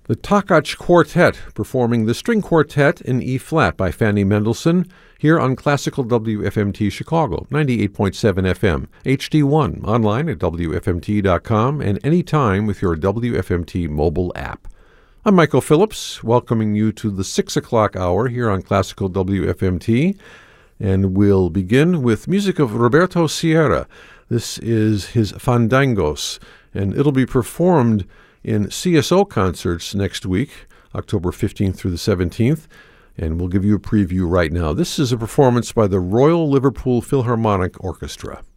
The Takach Quartet performing the String Quartet in E-flat by Fanny Mendelssohn here on Classical WFMT Chicago, 98.7 FM, HD1, online at WFMT.com, and anytime with your WFMT mobile app. I'm Michael Phillips, welcoming you to the 6 o'clock hour here on Classical WFMT, and we'll begin with music of Roberto Sierra. This is his Fandangos, and it'll be performed in CSO concerts next week, October 15th through the 17th, and we'll give you a preview right now. This is a performance by the Royal Liverpool Philharmonic Orchestra.